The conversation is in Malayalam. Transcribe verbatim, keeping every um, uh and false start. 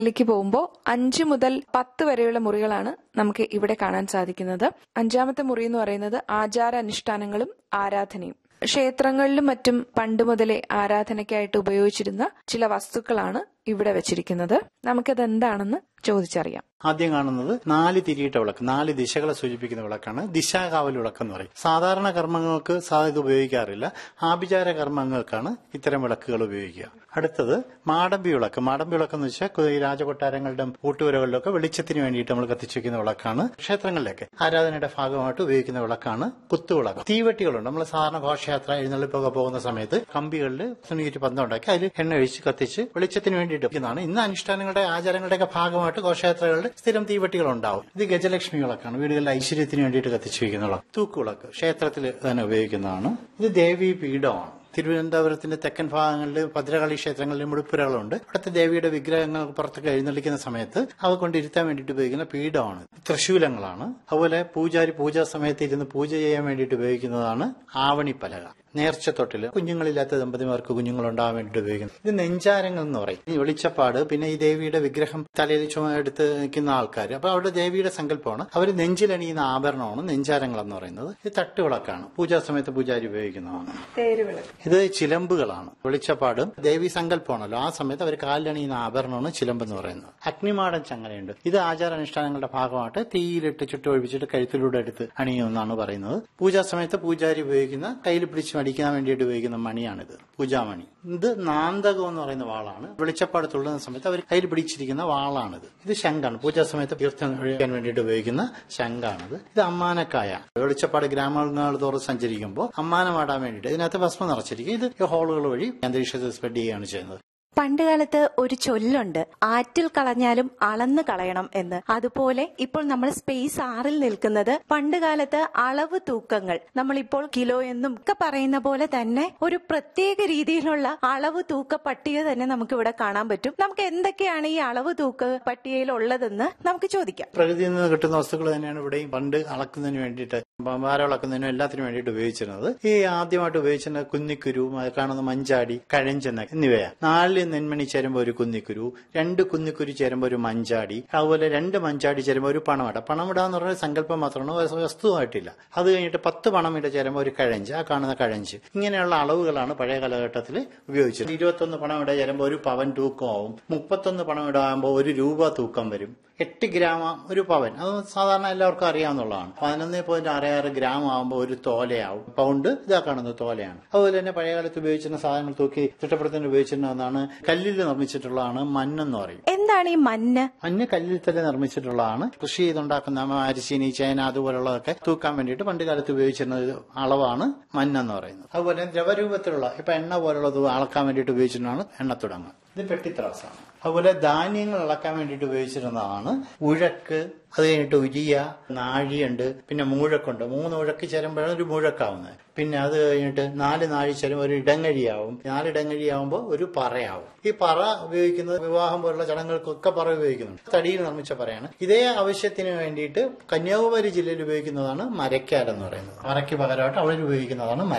ിലേക്ക് പോകുമ്പോൾ അഞ്ച് മുതൽ പത്ത് വരെയുള്ള മുറികളാണ് നമുക്ക് ഇവിടെ കാണാൻ സാധിക്കുന്നത്. അഞ്ചാമത്തെ മുറി എന്ന് പറയുന്നത് ആചാര അനുഷ്ഠാനങ്ങളും ആരാധനയും. ക്ഷേത്രങ്ങളിലും മറ്റും പണ്ട് മുതലേ ആരാധനയ്ക്കായിട്ട് ഉപയോഗിച്ചിരുന്ന ചില വസ്തുക്കളാണ് ഇവിടെ വെച്ചിരിക്കുന്നത്. നമുക്കത് എന്താണെന്ന് ചോദിച്ചറിയാം. ആദ്യം കാണുന്നത് നാല് തിരിയിട്ട വിളക്ക്, നാല് ദിശകളെ സൂചിപ്പിക്കുന്ന വിളക്കാണ് ദിശാകാവൽ വിളക്ക് എന്ന് പറയും. സാധാരണ കർമ്മങ്ങൾക്ക് സാധ്യത ഉപയോഗിക്കാറില്ല, ആഭിചാര കർമ്മങ്ങൾക്കാണ് ഇത്തരം വിളക്കുകൾ ഉപയോഗിക്കുക. അടുത്തത് മാടമ്പി വിളക്ക്. മാടമ്പി വിളക്ക് എന്ന് വെച്ചാൽ ഈ രാജകൊട്ടാരങ്ങളുടെ ഊട്ടുവരകളിലൊക്കെ വെളിച്ചത്തിന് വേണ്ടിയിട്ട് നമ്മൾ കത്തിച്ചു വെക്കുന്ന വിളക്കാണ്. ക്ഷേത്രങ്ങളിലൊക്കെ ആരാധനയുടെ ഭാഗമായിട്ട് ഉപയോഗിക്കുന്ന വിളക്കാണ് കുത്തുവിളക്ക്. തീവെട്ടികളുണ്ട്. നമ്മൾ സാധാരണ ഘോഷയാത്ര എഴുന്നള്ളിപ്പൊക്കെ പോകുന്ന സമയത്ത് കമ്പികളിൽ തുണിയിട്ട് പന്തം ഉണ്ടാക്കി അതിൽ എണ്ണ ഒഴിച്ച് കത്തിച്ച് വെളിച്ചത്തിന് വേണ്ടിയിട്ട് ഉപയോഗിക്കുന്നതാണ്. ഇന്ന് അനുഷ്ഠാനങ്ങളുടെ ആചാരങ്ങളുടെയൊക്കെ ഭാഗമായിട്ട് ഘോഷയാത്രകളിൽ സ്ഥിരം തീവെട്ടികൾ ഉണ്ടാവും. ഇത് ഗജലക്ഷ്മി വിളക്കാണ്. വീടുകളിലെ ഐശ്വര്യത്തിന് വേണ്ടിയിട്ട് കത്തിച്ചു വയ്ക്കുന്ന വിളക്ക്. തൂക്കുവിളക്ക് ക്ഷേത്രത്തിൽ തന്നെ ഉപയോഗിക്കുന്നതാണ്. ഇത് ദേവീ പീഠമാണ്. തിരുവനന്തപുരത്തിന്റെ തെക്കൻ ഭാഗങ്ങളിൽ ഭദ്രകാളി ക്ഷേത്രങ്ങളിൽ മുടിപ്പുരകളുണ്ട്. അവിടുത്തെ ദേവിയുടെ വിഗ്രഹങ്ങൾ പുറത്തൊക്കെ എഴുന്നള്ളിക്കുന്ന സമയത്ത് അവ കൊണ്ടിരുത്താൻ വേണ്ടിയിട്ട് ഉപയോഗിക്കുന്ന പീഠമാണ്. തൃശൂലങ്ങളാണ്. അതുപോലെ പൂജാരി പൂജാ സമയത്ത് ഇരുന്ന് പൂജ ചെയ്യാൻ വേണ്ടിയിട്ട് ഉപയോഗിക്കുന്നതാണ് ആവണിപ്പലക. നേർച്ചത്തൊട്ടില് കുഞ്ഞുങ്ങളില്ലാത്ത ദമ്പതിമാർക്ക് കുഞ്ഞുങ്ങളുണ്ടാകാൻ വേണ്ടിയിട്ട് ഉപയോഗിക്കുന്നത്. ഇത് നെഞ്ചാരങ്ങൾ എന്ന് പറയും. ഈ വെളിച്ചപ്പാട്, പിന്നെ ഈ ദേവിയുടെ വിഗ്രഹം തലയിൽ ചുമ എടുത്ത് നിൽക്കുന്ന ആൾക്കാർ, അപ്പൊ അവിടെ ദേവിയുടെ സങ്കല്പമാണ്. അവർ നെഞ്ചിലണിയുന്ന ആഭരണമാണ് നെഞ്ചാരങ്ങൾ എന്ന് പറയുന്നത്. ഇത് തട്ടുവിളക്കാണ്. പൂജാ സമയത്ത് പൂജാരി ഉപയോഗിക്കുന്നതാണ്. ഇത് ചിലമ്പുകളാണ്. വെളിച്ചപ്പാടും ദേവി സങ്കല്പമാണല്ലോ, ആ സമയത്ത് അവർ കാലിലണിയുന്ന ആഭരണമാണ് ചിലമ്പ് എന്ന് പറയുന്നത്. അഗ്നിമാടൻ ചങ്ങലയുണ്ട്. ഇത് ആചാരാനുഷ്ഠാനങ്ങളുടെ ഭാഗമായിട്ട് തീയിലിട്ട് ചുട്ടൊഴിപ്പിച്ചിട്ട് കഴുത്തിലൂടെ എടുത്ത് അണിയുമെന്നാണ് പറയുന്നത്. പൂജാ സമയത്ത് പൂജാരി ഉപയോഗിക്കുന്ന കയ്യിൽ പിടിച്ച് അടിക്കാൻ വേണ്ടിയിട്ട് ഉപയോഗിക്കുന്ന മണിയാണിത്, പൂജാമണി. ഇത് നാന്തകം എന്ന് പറയുന്ന വാളാണ്. വെളിച്ചപ്പാട് തുള്ളുന്ന സമയത്ത് അവർ കയ്യിൽ പിടിച്ചിരിക്കുന്ന വാളാണിത്. ഇത് ശംഖാണ്. പൂജാ സമയത്ത് തീർത്ഥം ഒഴിക്കാൻ വേണ്ടിയിട്ട് ഉപയോഗിക്കുന്ന ശംഖാണിത്. ഇത് അമ്മാനക്കായ. വെളിച്ചപ്പാട് ഗ്രാമങ്ങൾ തോറും സഞ്ചരിക്കുമ്പോൾ അമ്മാനമാടാൻ വേണ്ടിയിട്ട് ഇതിനകത്ത് ഭസ്മം നിറച്ചിരിക്കും. ഇത് ഹോളുകൾ വഴി അന്തരീക്ഷത്തിൽ സ്പ്രെഡ് ചെയ്യുകയാണ് ചെയ്യുന്നത്. പണ്ടുകാലത്ത് ഒരു ചൊല്ലുണ്ട്, ആറ്റിൽ കളഞ്ഞാലും അളന്ന് കളയണം എന്ന്. അതുപോലെ ഇപ്പോൾ നമ്മൾ സ്പേസ് ആറിൽ നിൽക്കുന്നത് പണ്ടുകാലത്ത് അളവ് തൂക്കങ്ങൾ, നമ്മളിപ്പോൾ കിലോ എന്നും ഒക്കെ പറയുന്ന പോലെ തന്നെ ഒരു പ്രത്യേക രീതിയിലുള്ള അളവ് തൂക്ക പട്ടിക തന്നെ നമുക്ക് ഇവിടെ കാണാൻ പറ്റും. നമുക്ക് എന്തൊക്കെയാണ് ഈ അളവ് തൂക്ക പട്ടികയിൽ ഉള്ളതെന്ന് നമുക്ക് ചോദിക്കാം. പ്രകൃതിയിൽ നിന്ന് കിട്ടുന്ന വസ്തുക്കൾ തന്നെയാണ് ഇവിടെയും പണ്ട് അളക്കുന്നതിന് വേണ്ടിയിട്ട്, ഭാരം അളക്കുന്നതിനും എല്ലാത്തിനും വേണ്ടിയിട്ട് ഉപയോഗിച്ചിരുന്നത്. ഈ ആദ്യമായിട്ട് ഉപയോഗിച്ചിരുന്ന കുന്നിക്കുരു, കാണുന്ന മഞ്ചാടി, കഴഞ്ചെന്ന എന്നിവയാണ്. നാല് നെന്മണി ചേരുമ്പോൾ ഒരു കുന്നിക്കുരു, രണ്ട് കുന്നിക്കുരു ചേരുമ്പോൾ ഒരു മഞ്ചാടി, അതുപോലെ രണ്ട് മഞ്ചാടി ചേരുമ്പോൾ ഒരു പണമിട. പണമിട എന്ന് പറഞ്ഞ സങ്കല്പം മാത്രമാണ്, വസ്തുവായിട്ടില്ല. അത് കഴിഞ്ഞിട്ട് പത്ത് പണമിട ചേരുമ്പോൾ ഒരു കഴഞ്ച്, ആ കാണുന്ന കഴഞ്ച്. ഇങ്ങനെയുള്ള അളവുകളാണ് പഴയ കാലഘട്ടത്തിൽ ഉപയോഗിച്ചത്. ഇരുപത്തൊന്ന് പണമിട ചേരുമ്പോൾ ഒരു പവൻ തൂക്കമാവും. മുപ്പത്തൊന്ന് പണമിട ആകുമ്പോൾ ഒരു രൂപ തൂക്കം വരും. എട്ട് ഗ്രാം ഒരു പവൻ, അത് സാധാരണ എല്ലാവർക്കും അറിയാവുന്നതാണ്. പതിനൊന്ന് പോയിന്റ് ആറ് ആറ് ഗ്രാം ആകുമ്പോൾ ഒരു തോലയാവും. പൗണ്ട് ഇതാ കാണുന്നത് തോലയാണ്. അതുപോലെ തന്നെ പഴയകാലത്ത് ഉപയോഗിച്ചിരുന്ന സാധനങ്ങൾ തൂക്കി തിട്ടപ്പെടുത്താൻ ഉപയോഗിച്ചിരുന്നതാണ് കല്ലിൽ നിർമ്മിച്ചിട്ടുള്ളതാണ് മണ്ണെന്ന് പറയും. എന്താണ് ഈ മണ്ണ്? മണ്ണ് കല്ലിൽ തന്നെ നിർമ്മിച്ചിട്ടുള്ളതാണ്. കൃഷി ചെയ്തുണ്ടാക്കുന്ന അരിശീനി, ചേന അതുപോലുള്ളതൊക്കെ തൂക്കാൻ വേണ്ടിയിട്ട് പണ്ട് കാലത്ത് ഉപയോഗിച്ചിരുന്ന അളവാണ് മണ്ണെന്ന് പറയുന്നത്. അതുപോലെ ദ്രവരൂപത്തിലുള്ള ഇപ്പൊ എണ്ണ പോലുള്ളത് അളക്കാൻ വേണ്ടിയിട്ട് ഉപയോഗിച്ചിരുന്നതാണ് എണ്ണത്തുടങ്ങ്. ഇത് പെട്ടിത്രാസാണ്. അതുപോലെ ധാന്യങ്ങൾ ഇളക്കാൻ വേണ്ടിയിട്ട് ഉപയോഗിച്ചിരുന്നതാണ് ഉഴക്ക്. അത് കഴിഞ്ഞിട്ട് ഉരിയ, നാഴിയുണ്ട്, പിന്നെ മൂഴക്കുണ്ട്. മൂന്ന് ഉഴക്ക് ചേരുമ്പോഴാണ് ഒരു മൂഴക്കാവുന്നത്. പിന്നെ അത് കഴിഞ്ഞിട്ട് നാല് നാഴി ചേരുമ്പോൾ ഒരു ഇടങ്ങഴിയാവും. നാല് ഇടങ്ങഴിയാവുമ്പോൾ ഒരു പറയാവും. ഈ പറ ഉപയോഗിക്കുന്നത് വിവാഹം പോലുള്ള ചടങ്ങുകൾക്കൊക്കെ പറ ഉപയോഗിക്കുന്നുണ്ട്. തടിയിൽ നിർമ്മിച്ച പറയാണ്. ഇതേ ആവശ്യത്തിന് വേണ്ടിയിട്ട് കന്യാകുമാരി ജില്ലയിൽ ഉപയോഗിക്കുന്നതാണ് മരക്കാലെന്ന് പറയുന്നത്. പറയ്ക്ക് പകരമായിട്ട് അവിടെ ഉപയോഗിക്കുന്നതാണ് മര.